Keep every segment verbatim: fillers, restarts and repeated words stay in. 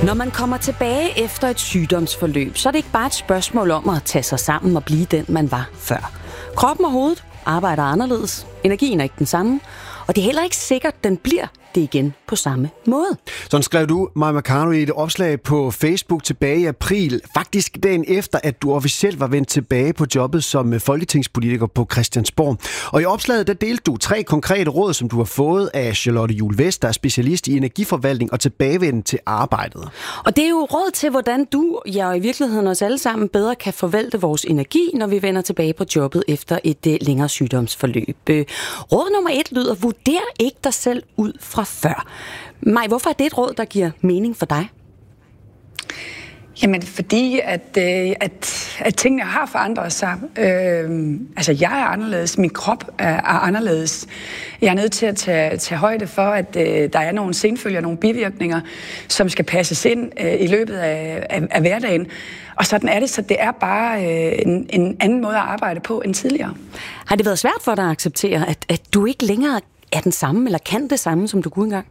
Når man kommer tilbage efter et sygdomsforløb, så er det ikke bare et spørgsmål om at tage sig sammen og blive den, man var før. Kroppen og hovedet arbejder anderledes. Energien er ikke den samme. Og det er heller ikke sikkert, at den bliver det igen på samme måde. Sådan skrev du, Mai Mercado, i et opslag på Facebook tilbage i april. Faktisk dagen efter, at du officielt var vendt tilbage på jobbet som folketingspolitiker på Christiansborg. Og i opslaget, der delte du tre konkrete råd, som du har fået af Charlotte Juhl West, der er specialist i energiforvaltning og tilbagevenden til arbejdet. Og det er jo råd til, hvordan du, ja og i virkeligheden os alle sammen, bedre kan forvalte vores energi, når vi vender tilbage på jobbet efter et uh, længere sygdomsforløb. Uh, råd nummer et lyder, vurder ikke dig selv ud fra før. Maj, hvorfor er det et råd, der giver mening for dig? Jamen, fordi at, øh, at, at tingene har forandret sig. Øh, altså, jeg er anderledes. Min krop er, er anderledes. Jeg er nødt til at tage, tage højde for, at øh, der er nogle senfølger, nogle bivirkninger, som skal passes ind øh, i løbet af, af, af hverdagen. Og sådan er det, så det er bare øh, en, en anden måde at arbejde på end tidligere. Har det været svært for dig at acceptere, at, at du ikke længere er den samme, eller kan det samme, som du kunne engang?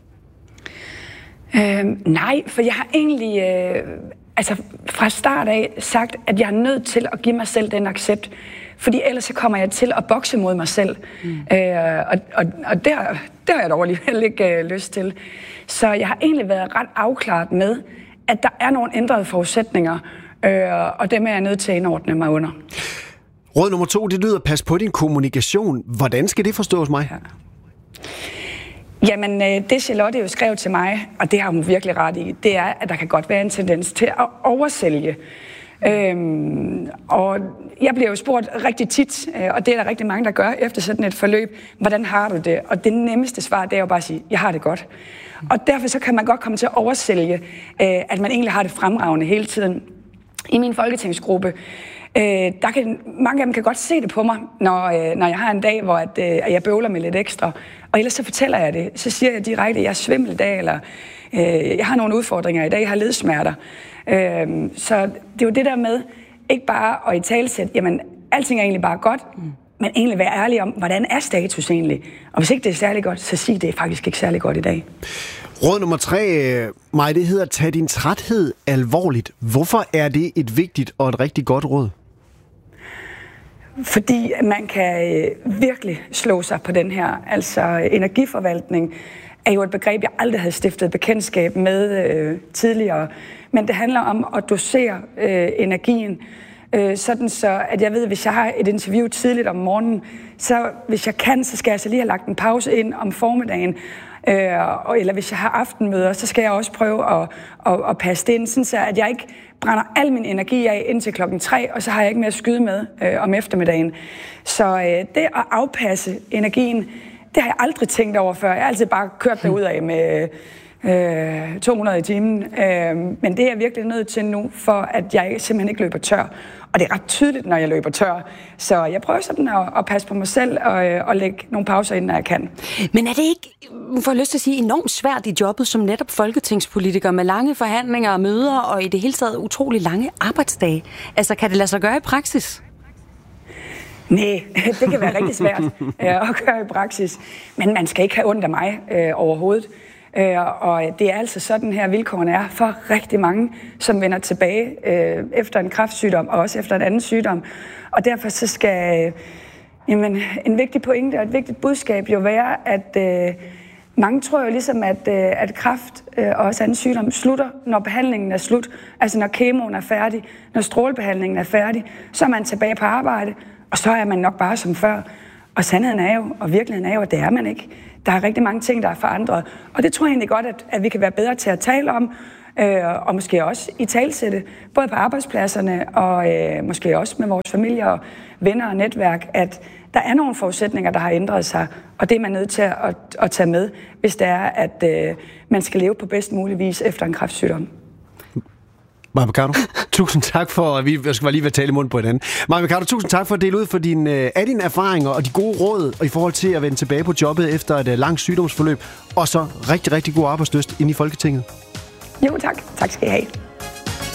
Øh, nej, for jeg har egentlig øh, altså fra start af sagt, at jeg er nødt til at give mig selv den accept. Fordi ellers så kommer jeg til at bokse mod mig selv. Mm. Øh, og og, og det, har, det har jeg dog alligevel ikke øh, lyst til. Så jeg har egentlig været ret afklaret med, at der er nogle ændrede forudsætninger, øh, og dem er jeg nødt til at indordne mig under. Råd nummer to, det lyder, pas på din kommunikation. Hvordan skal det forstås, mig? Ja. Jamen, det Charlotte jo skrev til mig, og det har hun virkelig ret i, det er, at der kan godt være en tendens til at oversælge. Øhm, og jeg bliver jo spurgt rigtig tit, og det er der rigtig mange, der gør efter sådan et forløb, hvordan har du det? Og det nemmeste svar, det er jo bare at sige, jeg har det godt. Og derfor så kan man godt komme til at oversælge, at man egentlig har det fremragende hele tiden. I min folketingsgruppe, Øh, der kan, mange af dem kan godt se det på mig, når, øh, når jeg har en dag, hvor at, øh, at jeg bøvler med lidt ekstra. Og ellers så fortæller jeg det. Så siger jeg direkte, at jeg er svimmel i dag, eller øh, jeg har nogle udfordringer i dag, jeg har ledsmerter. Øh, så det er jo det der med, ikke bare at italesætte, jamen alting er egentlig bare godt, mm. men egentlig være ærlig om, hvordan er status egentlig? Og hvis ikke det er særlig godt, så sig det er faktisk ikke særlig godt i dag. Råd nummer tre, Maj, det hedder, tag din træthed alvorligt. Hvorfor er det et vigtigt og et rigtig godt råd? Fordi man kan øh, virkelig slå sig på den her. Altså energiforvaltning er jo et begreb, jeg aldrig havde stiftet bekendtskab med øh, tidligere. Men det handler om at dosere øh, energien, øh, sådan så, at jeg ved, at hvis jeg har et interview tidligt om morgenen, så hvis jeg kan, så skal jeg så lige have lagt en pause ind om formiddagen. Øh, og, eller hvis jeg har aftenmøder, så skal jeg også prøve at, at, at passe det ind, sådan så at jeg ikke brænder al min energi af indtil klokken tre, og så har jeg ikke mere at skyde med øh, om eftermiddagen. Så øh, det at afpasse energien, det har jeg aldrig tænkt over før. Jeg har altid bare kørt derudad med øh, to hundrede i timen. Øh, men det er jeg virkelig nødt til nu, for at jeg simpelthen ikke løber tør. Og det er ret tydeligt, når jeg løber tør. Så jeg prøver sådan at, at passe på mig selv og, og lægge nogle pauser ind, når jeg kan. Men er det ikke, får jeg lyst til at sige, enormt svært i jobbet som netop folketingspolitiker med lange forhandlinger og møder og i det hele taget utrolig lange arbejdsdage? Altså, kan det lade sig gøre i praksis? Nej, det kan være rigtig svært øh, at gøre i praksis. Men man skal ikke have ondt af mig øh, overhovedet. Øh, og det er altså sådan her, vilkårene er for rigtig mange, som vender tilbage øh, efter en kræftsygdom og også efter en anden sygdom. Og derfor så skal øh, jamen, en vigtig pointe og et vigtigt budskab jo være, at øh, mange tror jo ligesom, at, øh, at kræft øh, og også anden sygdom slutter, når behandlingen er slut. Altså når kemoen er færdig, når strålebehandlingen er færdig, så er man tilbage på arbejde, og så er man nok bare som før. Og sandheden er jo, og virkeligheden er jo, at det er man ikke. Der er rigtig mange ting, der er forandret. Og det tror jeg egentlig godt, at, at vi kan være bedre til at tale om, øh, og måske også i talsætte, både på arbejdspladserne og øh, måske også med vores familie og venner og netværk, at der er nogle forudsætninger, der har ændret sig, og det er man nødt til at, at, at tage med, hvis det er, at øh, man skal leve på bedst mulig vis efter en kræftsygdom. Mai Mercado, tusind tak for, at vi jeg skal lige være tale i munden på hinanden. Mai Mercado, tusind tak for at dele ud for din, af dine erfaringer og de gode råd i forhold til at vende tilbage på jobbet efter et langt sygdomsforløb, og så rigtig, rigtig god arbejdslyst inde i Folketinget. Jo, tak. Tak skal I have.